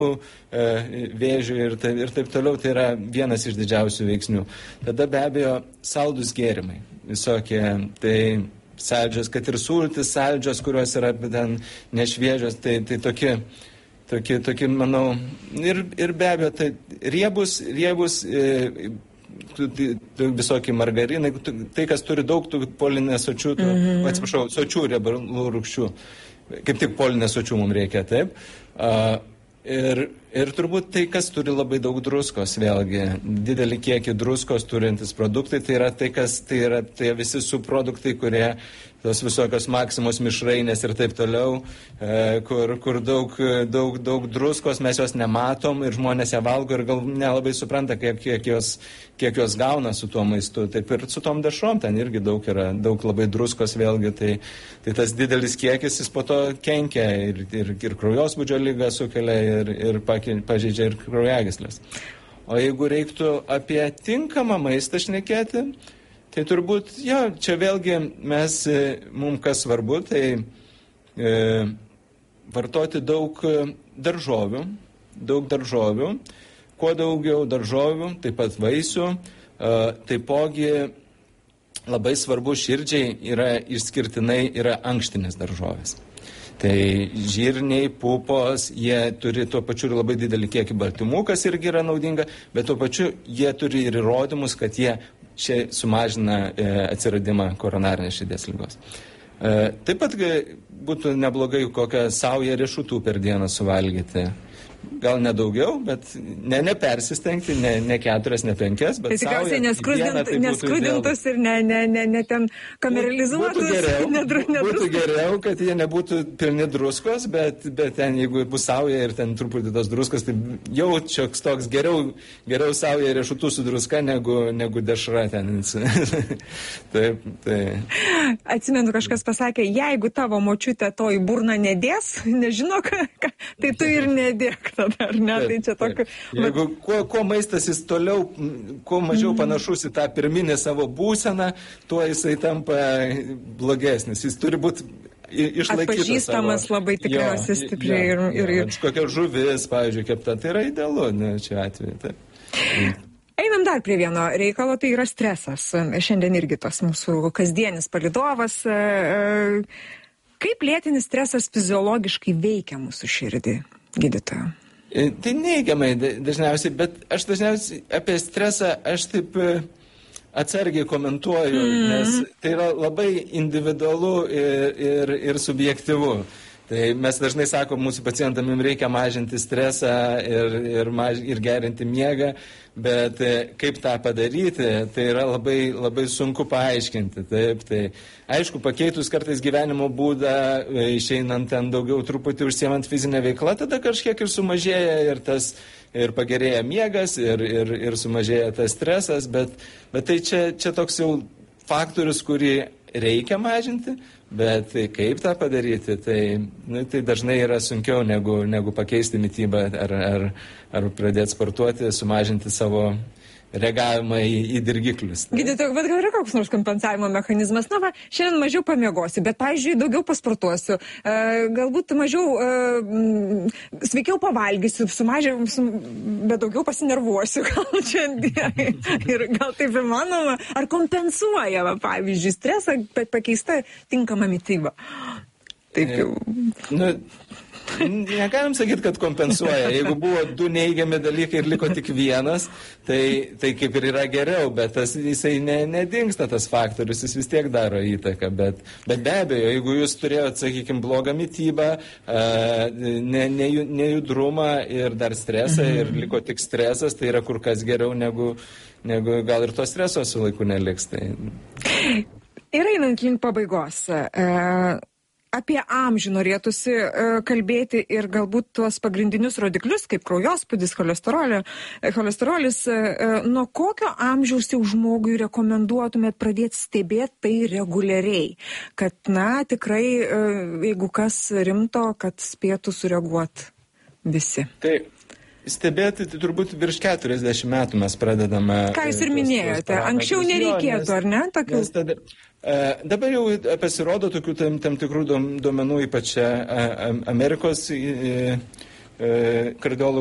vėžių ir taip toliau, tai yra vienas iš didžiausių veiksnių. Tada be abejo saldus gėrimai, visokie, tai saldžios, kad ir sultis saldžios, kurios yra ten nešviežios, tai tokie, manau, ir be abejo, tai riebus visokie margarinai, tai, kas turi daug tų polinesočių, sočių riebalų rūgščių, kaip tik polinesočių mums reikia, taip. Ir turbūt tai, kas turi labai daug druskos, vėlgi, didelį kiekį druskos turintis produktai, tai yra tai visi subproduktai, kurie tos visokios Maksimos mišrainės ir taip toliau, kur daug druskos, mes jos nematom ir žmonės ją valgo ir gal nelabai supranta, kiek jos gauna su tuo maistu. Taip ir su tom dešrom ten irgi daug labai druskos, vėlgi, tai tas didelis kiekis jis po to kenkia ir kraujosrūdžio ligą sukelia ir pažeidžia ir kraujagyslės. O jeigu reiktų apie tinkamą maistą šnekėti, tai turbūt, čia vėlgi mums kas svarbu, tai vartoti daug daržovių, kuo daugiau daržovių, taip pat vaisių, taipogi labai svarbu širdžiai išskirtinai yra ankštinės daržovės. Tai žirniai, pupos, jie turi tuo pačiu ir labai didelį kiekį baltymų, kas irgi yra naudinga, bet tuo pačiu jie turi ir įrodymus, kad jie sumažina atsiradimą koronarinės širdies ligos. Taip pat būtų neblogai kokią saują riešutų per dieną suvalgyti. Gal nedaugiau, bet nepersistengti, ne 4, ne 5, bet tikriausiai neskrudintus ir ne ten kameralizuotus. Būtų geriau, kad jie nebūtų pilni druskos, bet ten, jeigu bus sauja ir ten truputį tos druskos, tai jau šioks toks geriau sauja riešutų su druska negu dešra ten. Taip. Atsimenu, kažkas pasakė, jeigu tavo močiutė to į burną nedės, nežino, tai tu ir nedėk. Tada, ar ne? Tai čia tokiu... Jeigu kuo maistas jis toliau, kuo mažiau panašus į tą pirminę savo būseną, tuo jisai tampa blogesnis. Jis turi būti išlaikytas. Atpažįstamas labai tikriausiai stipriai. Ir kokia žuvis, pavyzdžiui, kepta, tai yra idealu, čia atveju. Taip. Einam dar prie vieno reikalo, tai yra stresas. Šiandien irgi tas mūsų kasdienis palydovas. Kaip lėtinis stresas fiziologiškai veikia mūsų širdį, gydytoja? Tai neigiamai dažniausiai, bet aš dažniausiai apie stresą aš taip atsargiai komentuoju, nes tai yra labai individualu ir subjektyvu. Tai mes dažnai sakom, mūsų pacientam jums reikia mažinti stresą ir gerinti miegą, bet kaip tą padaryti, tai yra labai, labai sunku paaiškinti. Taip, tai aišku, pakeitus kartais gyvenimo būdą, išeinant ten daugiau truputį užsiemant fizinę veiklą, tada kažkiek ir sumažėja ir pagerėja miegas ir sumažėja tas stresas, bet tai čia toks jau faktorius, kurį reikia mažinti, bet kaip tą padaryti, tai dažnai yra sunkiau negu pakeisti mitybą ar pradėti sportuoti, sumažinti savo reagavimą į dirgiklius. Gydytoja, bet gal yra koks nors kompensavimo mechanizmas? Na, šiandien mažiau pamiegosiu, bet, pavyzdžiui, daugiau pasportuosiu, galbūt mažiau sveikiau pavalgysiu, bet daugiau pasinervuosiu gal šiandien. Ir gal taip įmanoma? Ar kompensuoja, pavyzdžiui, stresą, bet pakeista tinkama mityba? Taip jau. Negalim sakyti, kad kompensuoja. Jeigu buvo 2 neigiami dalykai ir liko tik vienas, tai kaip ir yra geriau, bet jisai nedingsta tas faktorius, jis vis tiek daro įtaką. Bet be abejo, jeigu jūs turėjote, sakykime, blogą mitybą, nejudrumą ir dar stresą ir liko tik stresas, tai yra kur kas geriau negu gal ir to streso su laiku neliks. Tai... Ir einant link pabaigos, apie amžių norėtųsi kalbėti ir galbūt tuos pagrindinius rodiklius, kaip kraujospūdis, cholesterolis, nuo kokio amžiaus jau žmogui rekomenduotumėt pradėti stebėti tai reguliariai, kad, tikrai, jeigu kas rimto, kad spėtų sureaguoti visi. Tai stebėti, tai turbūt virš 40 metų mes pradedame. Ką jūs ir minėjote, anksčiau nereikėtų, ar ne? Dabar jau pasirodo tokių tam tikrų duomenų, ypač Amerikos kardiologų